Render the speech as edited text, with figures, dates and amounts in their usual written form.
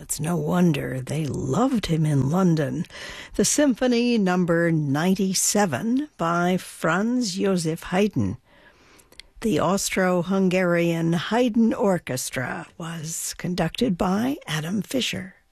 it's no wonder they loved him in London. The Symphony Number 97 by Franz Joseph Haydn. The Austro-Hungarian Haydn Orchestra was conducted by Adam Fischer.